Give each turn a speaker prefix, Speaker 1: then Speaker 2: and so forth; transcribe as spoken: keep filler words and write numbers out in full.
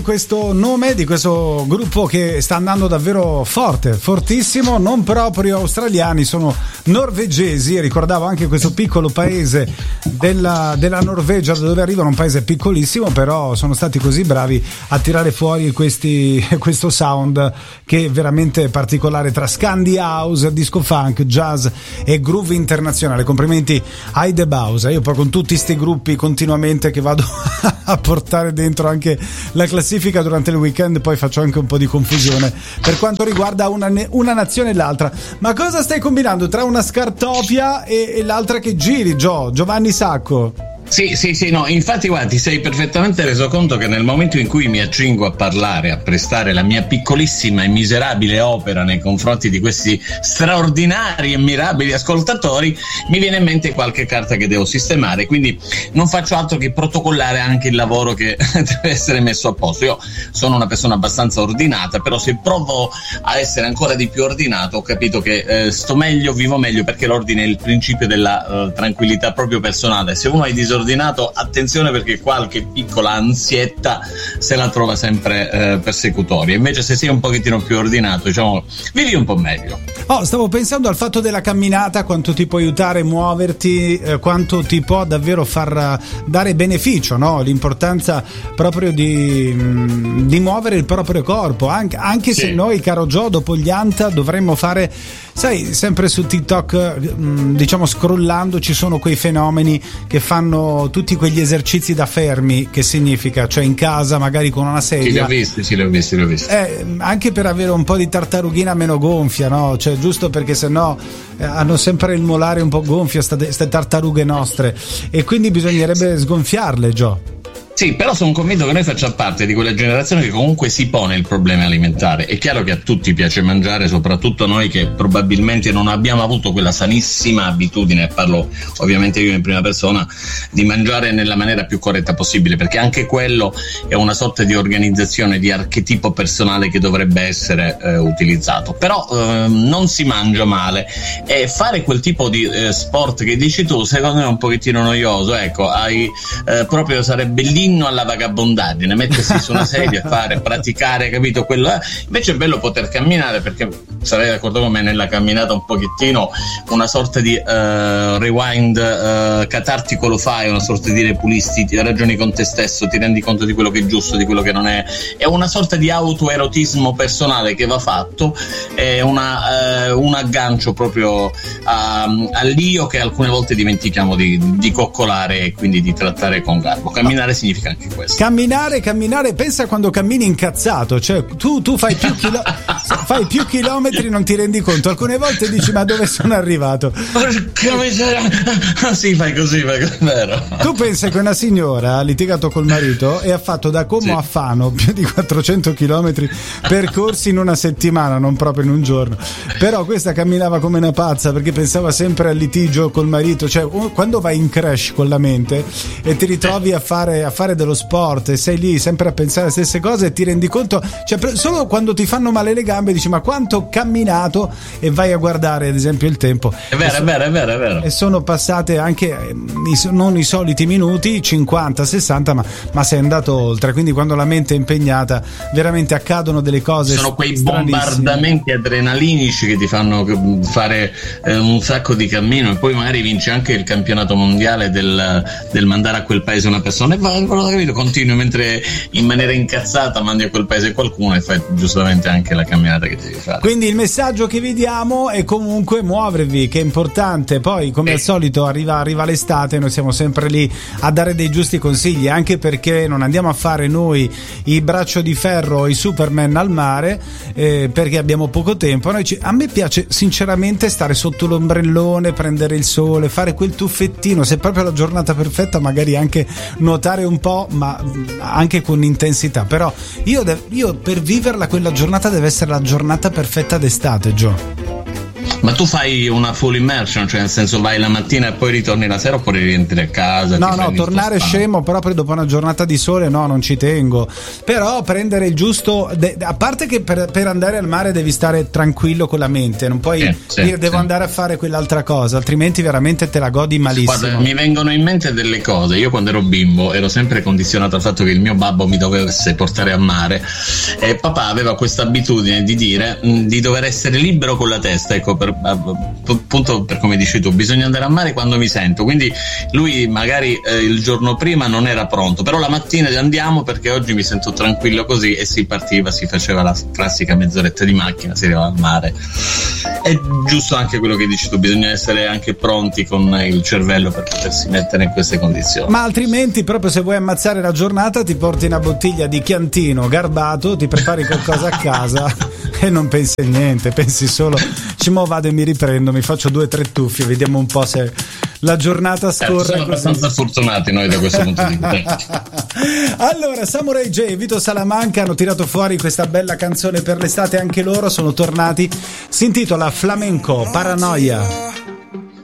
Speaker 1: Questo nome di questo gruppo che sta andando davvero forte, fortissimo, non proprio australiani, sono norvegesi. Ricordavo anche questo piccolo paese della, della Norvegia, da dove arrivano, un paese piccolissimo, però sono stati così bravi a tirare fuori questi, questo sound che è veramente particolare tra Scandi House, disco funk, jazz e groove internazionale. Complimenti ai The Bausa. Io poi con tutti sti gruppi continuamente che vado a portare dentro anche la classifica durante il weekend, poi faccio anche un po' di confusione per quanto riguarda una, una nazione e l'altra. Ma cosa stai combinando tra una scartopia e, e l'altra che giri, Gio? Giovanni Sacco?
Speaker 2: Sì, sì, sì, no, infatti guarda, ti sei perfettamente reso conto che nel momento in cui mi accingo a parlare, a prestare la mia piccolissima e miserabile opera nei confronti di questi straordinari e mirabili ascoltatori, mi viene in mente qualche carta che devo sistemare, quindi non faccio altro che protocollare anche il lavoro che deve essere messo a posto. Io sono una persona abbastanza ordinata, però se provo a essere ancora di più ordinato ho capito che eh, sto meglio, vivo meglio, perché l'ordine è il principio della uh, tranquillità proprio personale. Se uno è disordinato, attenzione, perché qualche piccola ansietta se la trova sempre eh, persecutoria. Invece se sei un pochettino più ordinato, diciamo, vivi un po' meglio.
Speaker 1: Oh, stavo pensando al fatto della camminata, quanto ti può aiutare a muoverti, eh, quanto ti può davvero far dare beneficio, no? L'importanza proprio di, mh, di muovere il proprio corpo, anche, anche sì. Se noi, caro Gio, dopo gli Anta dovremmo fare, sai, sempre su TikTok, mh, diciamo scrollando, ci sono quei fenomeni che fanno tutti quegli esercizi da fermi, che significa, cioè in casa magari con una sedia.
Speaker 2: Sì, li ho visti, sì, li ho visti, li ho visti.
Speaker 1: Eh, anche per avere un po' di tartarughina meno gonfia, no? Cioè giusto perché sennò eh, hanno sempre il molare un po' gonfio, queste tartarughe nostre, e quindi bisognerebbe sgonfiarle, Gio.
Speaker 2: Sì, però sono convinto che noi facciamo parte di quella generazione che comunque si pone il problema alimentare. È chiaro che a tutti piace mangiare, soprattutto noi che probabilmente non abbiamo avuto quella sanissima abitudine, parlo ovviamente io in prima persona, di mangiare nella maniera più corretta possibile, perché anche quello è una sorta di organizzazione, di archetipo personale che dovrebbe essere eh, utilizzato. Però eh, non si mangia male, e fare quel tipo di eh, sport che dici tu secondo me è un pochettino noioso. Ecco, hai eh, proprio sarebbe lì alla vagabondaggine, mettersi su una sedia, fare, praticare, capito? Quello è. Invece è bello poter camminare, perché sarei d'accordo con me, nella camminata un pochettino una sorta di uh, rewind uh, catartico lo fai, una sorta di repulisti, ti ragioni con te stesso, ti rendi conto di quello che è giusto, di quello che non è. È una sorta di autoerotismo personale che va fatto, è una, uh, un aggancio proprio uh, all'io che alcune volte dimentichiamo di, di coccolare e quindi di trattare con garbo. Camminare significa anche questo.
Speaker 1: Camminare, camminare, pensa quando cammini incazzato, cioè tu, tu fai più chilo- fai più chilometri, non ti rendi conto, alcune volte dici ma dove sono arrivato?
Speaker 2: Porca miseria. Sì, fai così, fai così, vero.
Speaker 1: Tu pensi che una signora ha litigato col marito e ha fatto da Como sì. a Fano più di quattrocento chilometri percorsi in una settimana, non proprio in un giorno, però questa camminava come una pazza perché pensava sempre al litigio col marito. Cioè quando vai in crash con la mente e ti ritrovi a fare, a fare dello sport e sei lì sempre a pensare alle stesse cose e ti rendi conto, cioè solo quando ti fanno male le gambe dici ma quanto ho camminato, e vai a guardare ad esempio il tempo,
Speaker 2: è vero,
Speaker 1: so-
Speaker 2: è vero, è vero, è vero,
Speaker 1: e sono passate anche eh, non i soliti minuti, cinquanta sessanta, ma, ma sei andato oltre. Quindi quando la mente è impegnata veramente accadono delle cose,
Speaker 2: sono quei bombardamenti adrenalinici che ti fanno fare eh, un sacco di cammino, e poi magari vinci anche il campionato mondiale del, del mandare a quel paese una persona, e va, capito, continui mentre in maniera incazzata mandi a quel paese qualcuno e fai giustamente anche la camminata che devi fare.
Speaker 1: Quindi il messaggio che vi diamo è comunque muovervi, che è importante. Poi come eh. al solito arriva, arriva l'estate, noi siamo sempre lì a dare dei giusti consigli, anche perché non andiamo a fare noi i braccio di ferro o i Superman al mare, eh, perché abbiamo poco tempo. Noi ci, a me piace sinceramente stare sotto l'ombrellone, prendere il sole, fare quel tuffettino, se proprio la giornata perfetta magari anche nuotare un po', ma anche con intensità. Però io, io per viverla quella giornata deve essere la giornata perfetta d'estate, Gio.
Speaker 2: Ma tu fai una full immersion, cioè nel senso vai la mattina e poi ritorni la sera, oppure rientri a casa?
Speaker 1: No, no, tornare scemo proprio dopo una giornata di sole, no, non ci tengo. Però prendere il giusto, de- a parte che per, per andare al mare devi stare tranquillo con la mente, non puoi
Speaker 2: sì, sì,
Speaker 1: dire devo
Speaker 2: sì.
Speaker 1: andare a fare quell'altra cosa, altrimenti veramente te la godi malissimo.
Speaker 2: Guarda, mi vengono in mente delle cose. Io quando ero bimbo ero sempre condizionato al fatto che il mio babbo mi dovesse portare a mare, e papà aveva questa abitudine di dire mh, di dover essere libero con la testa, ecco, per appunto per come dici tu, bisogna andare a mare quando mi sento, quindi lui magari eh, il giorno prima non era pronto, però la mattina andiamo perché oggi mi sento tranquillo, così, e si partiva, si faceva la classica mezz'oretta di macchina, si arrivava al mare. È giusto anche quello che dici tu, bisogna essere anche pronti con il cervello per potersi mettere in queste condizioni.
Speaker 1: Ma altrimenti, proprio se vuoi ammazzare la giornata, ti porti una bottiglia di Chiantino garbato, ti prepari qualcosa a casa e non pensi a niente, pensi solo ci mo vado e mi riprendo, mi faccio due o tre tuffi, vediamo un po' se la giornata scorre.
Speaker 2: Eh, siamo abbastanza fortunati noi da questo punto di vista.
Speaker 1: Allora, Samurai J e Vito Salamanca hanno tirato fuori questa bella canzone per l'estate, anche loro sono tornati, si intitola Flamenco Paranoia.